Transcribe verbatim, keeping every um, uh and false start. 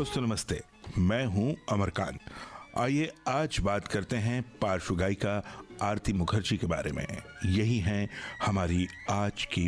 दोस्तों नमस्ते, मैं हूं अमरकांत। आइए आज बात करते हैं पार्श्व गायिका आरती मुखर्जी के बारे में। यही है हमारी आज की